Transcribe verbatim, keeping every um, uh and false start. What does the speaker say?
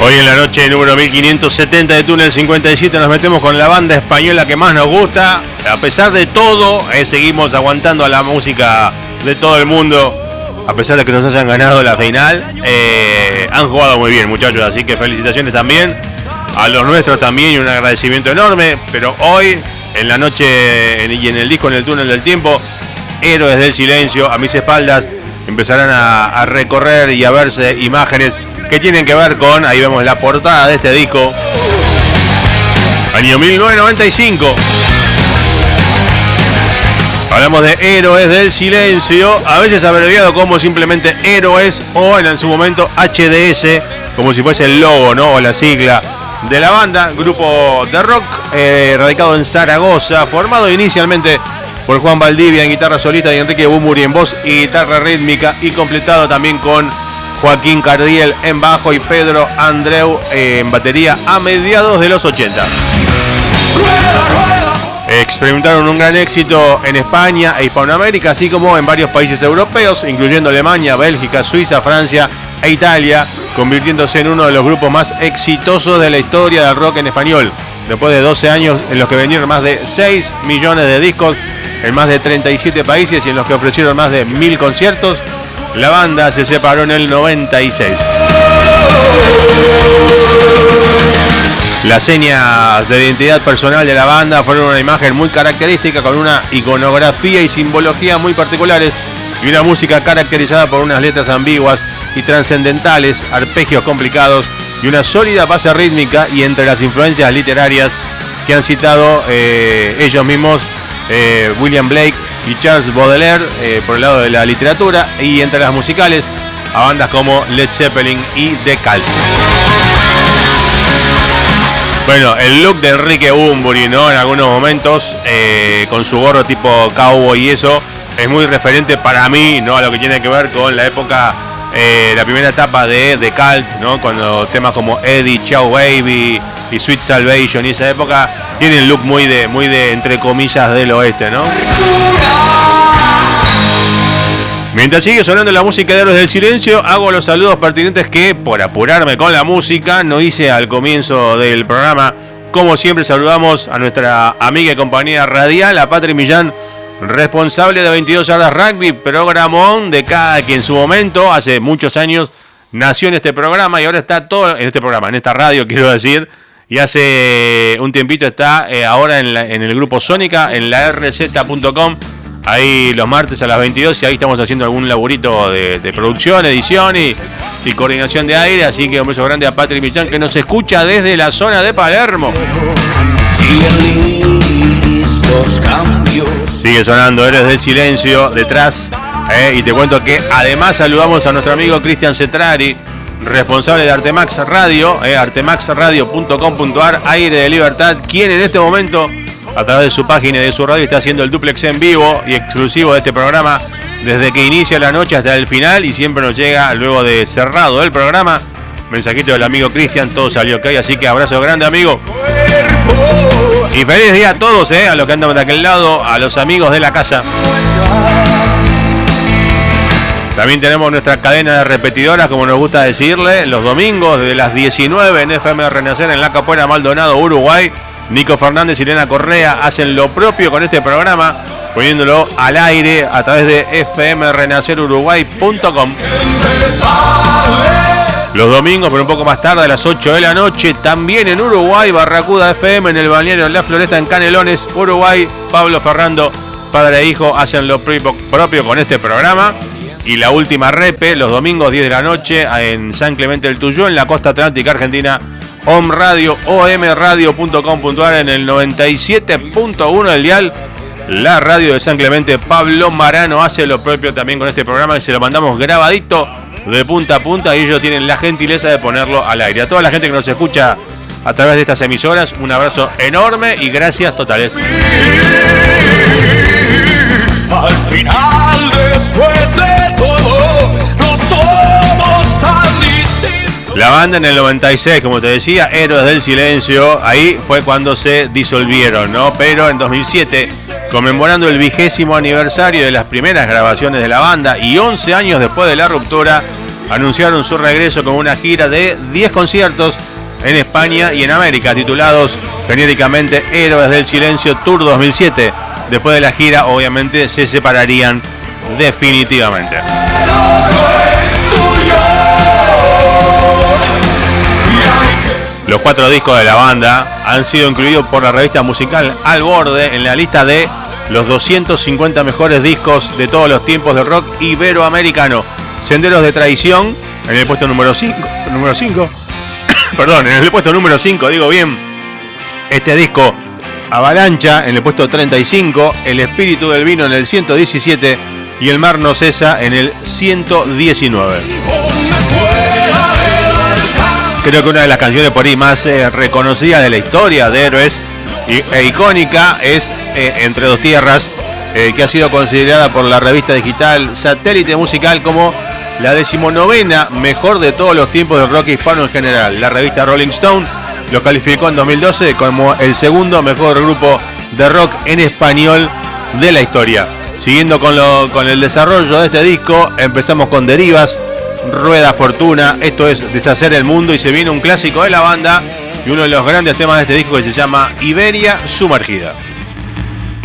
Hoy en la noche número mil quinientos setenta de Túnel cincuenta y siete nos metemos con la banda española que más nos gusta. A pesar de todo, eh, seguimos aguantando a la música de todo el mundo. A pesar de que nos hayan ganado la final, eh, han jugado muy bien, muchachos. Así que felicitaciones también a los nuestros también y un agradecimiento enorme. Pero hoy, en la noche y en el disco En el Túnel del Tiempo, Héroes del Silencio, a mis espaldas empezarán a, a recorrer y a verse imágenes que tienen que ver con, ahí vemos la portada de este disco, año mil novecientos noventa y cinco. Hablamos de Héroes del Silencio, a veces abreviado como simplemente Héroes o en su momento H D S, como si fuese el logo, ¿no? O la sigla de la banda, grupo de rock eh, radicado en Zaragoza, formado inicialmente por Juan Valdivia en guitarra solista y Enrique Bunbury en voz y guitarra rítmica, y completado también con Joaquín Cardiel en bajo y Pedro Andreu en batería a mediados de los ochenta. Experimentaron un gran éxito en España e Hispanoamérica, así como en varios países europeos, incluyendo Alemania, Bélgica, Suiza, Francia e Italia, convirtiéndose en uno de los grupos más exitosos de la historia del rock en español. Después de doce años en los que vendieron más de seis millones de discos en más de treinta y siete países y en los que ofrecieron más de mil conciertos, la banda se separó en el noventa y seis. Las señas de identidad personal de la banda fueron una imagen muy característica con una iconografía y simbología muy particulares y una música caracterizada por unas letras ambiguas y trascendentales, arpegios complicados y una sólida base rítmica, y entre las influencias literarias que han citado eh, ellos mismos, eh, William Blake y Charles Baudelaire eh, por el lado de la literatura, y entre las musicales a bandas como Led Zeppelin y The Cult. Bueno, el look de Enrique Bunbury, ¿no? En algunos momentos, eh, con su gorro tipo cowboy y eso, es muy referente para mí, ¿no? A lo que tiene que ver con la época, eh, la primera etapa de The Cult, ¿no? Cuando temas como Eddie, Ciao Baby y Sweet Salvation y esa época tienen look muy de, muy de, entre comillas, del oeste, ¿no? Mientras sigue sonando la música de Héroes del Silencio, hago los saludos pertinentes que, por apurarme con la música, no hice al comienzo del programa. Como siempre, saludamos a nuestra amiga y compañía radial, a Patri Millán, responsable de veintidós yardas Rugby, programón de cada que en su momento, hace muchos años, nació en este programa y ahora está todo en este programa, en esta radio, quiero decir, y hace un tiempito está eh, ahora en, la, en el grupo Sónica, en la R Z punto com. Ahí los martes a las veintidós, y ahí estamos haciendo algún laburito de, de producción, edición y, y coordinación de aire. Así que un beso grande a Patri Millán, que nos escucha desde la zona de Palermo. Sigue sonando Héroes del Silencio detrás, eh, y te cuento que además saludamos a nuestro amigo Cristian Cetrari, responsable de Artemax Radio, eh, artemax radio punto com punto ar, aire de libertad, quien en este momento, a través de su página y de su radio, está haciendo el duplex en vivo y exclusivo de este programa desde que inicia la noche hasta el final, y siempre nos llega luego de cerrado el programa mensajito del amigo Cristian, todo salió ok, así que abrazo grande, amigo, y feliz día a todos, eh, a los que andan de aquel lado, a los amigos de la casa. También tenemos nuestra cadena de repetidoras, como nos gusta decirle, los domingos desde las diecinueve en F M Renacer en La Capuera, Maldonado, Uruguay. Nico Fernández y Elena Correa hacen lo propio con este programa, poniéndolo al aire a través de f m renacer uruguay punto com. Los domingos, pero un poco más tarde, a las ocho de la noche, también en Uruguay, Barracuda F M en el balneario La Floresta en Canelones, Uruguay. Pablo Ferrando, padre e hijo, hacen lo propio con este programa. Y la última repe, los domingos diez de la noche en San Clemente del Tuyó, en la costa atlántica argentina, Om Radio, o m radio punto com punto ar en el noventa y siete punto uno del dial. La radio de San Clemente. Pablo Marano hace lo propio también con este programa, y se lo mandamos grabadito de punta a punta, y ellos tienen la gentileza de ponerlo al aire. A toda la gente que nos escucha a través de estas emisoras, un abrazo enorme y gracias totales. Al final, después de todo, no somos tan distintos. La banda en el noventa y seis, como te decía, Héroes del Silencio, ahí fue cuando se disolvieron, ¿no? Pero en dos mil siete, conmemorando el vigésimo aniversario de las primeras grabaciones de la banda y once años después de la ruptura, anunciaron su regreso con una gira de diez conciertos en España y en América, titulados genéricamente Héroes del Silencio Tour dos mil siete. Después de la gira, obviamente, se separarían definitivamente. Los cuatro discos de la banda han sido incluidos por la revista musical Al Borde en la lista de los doscientos cincuenta mejores discos de todos los tiempos del rock iberoamericano. Senderos de Traición en el puesto número cinco, número cinco. Perdón, en el puesto número cinco, digo bien. Este disco, Avalancha, en el puesto treinta y cinco. El Espíritu del Vino en el ciento diecisiete. Y El Mar No Cesa en el ciento diecinueve. Creo que una de las canciones por ahí más eh, reconocidas de la historia de Héroes y, e icónica es eh, Entre Dos Tierras, eh, que ha sido considerada por la revista digital Satélite Musical como la decimonovena mejor de todos los tiempos del rock hispano en general. La revista Rolling Stone lo calificó en dos mil doce como el segundo mejor grupo de rock en español de la historia. Siguiendo con, lo, con el desarrollo de este disco, empezamos con Derivas, Rueda Fortuna, esto es Deshacer el Mundo, y se viene un clásico de la banda y uno de los grandes temas de este disco que se llama Iberia Sumergida.